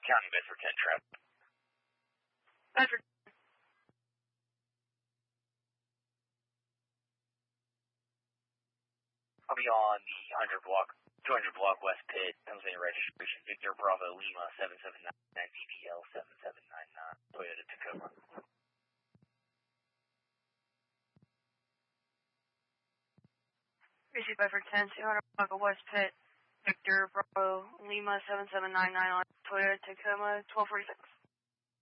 County, Bedford 10 traffic. Bedford. I'll be on the 200 block West Pit, Pennsylvania registration, Victor Bravo Lima 7799 VPL 7799, Toyota Tacoma. Receive Bedford 10, 200 block West Pit, Victor Bravo Lima 7799 on Toyota Tacoma 1246.